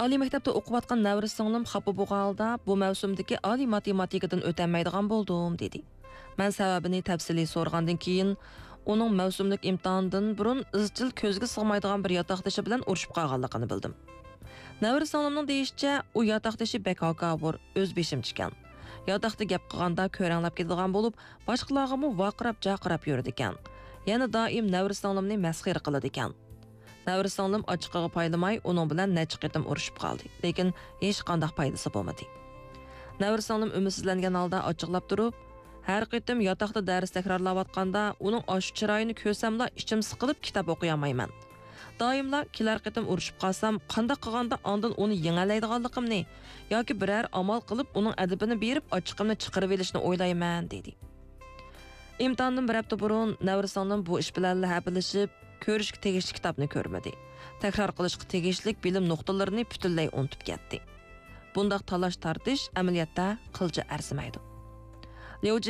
Oliy maktabda o'qiyotgan navri singlim xafa bo'lgan holda bu mavsumdagi oliy matematikadan o'tolmaydigan bo'ldim dedi. Men sababini tafsiliy so'rgandan keyin uning mavsumlik imtihondan burun izchil ko'zga sig'maydigan bir yotoqdoshi bilan urushib qolganligini bildim. Navri singlimning deyishicha, u yotoqdoshi bekakabur, o'z beshimchikan. Yotoqda gap qilganda ko'ranglab ketadigan bo'lib, boshqalarga vaqirab jaqirab yurdi ekan. Yana doim navri singlimni masxir qiladi ekan. Navri singlim ochiqqa paylamay uning bilan necha qitim urushib qoldi, lekin hech qanday foydasi bo'lmadi. Navri singlim umidsizlangan holda ochiqlab turib, har qitim yotoqda dars takrorlayotganda uning osh chiroyini ko'rsamla ichim siqilib kitob o'qiy olmayman. Doimla kelar qitim urushib qolsam, qanday qilganda ondan uni yengalaydiganligimni yoki biror amal qilib uning adabini berib ochiqimni chiqarib olishni o'ylayman dedi. İmtihandan bir hafta burun navri singlim bu ish bilan habilishib, ko'rishga tegishli kitobni ko'rmadi. Takror qilishga tegishli bilim nuqtalarini butunlay unutib ketdi. Bundaq talash tartish amaliyotda qilcha arzimaydi. Liu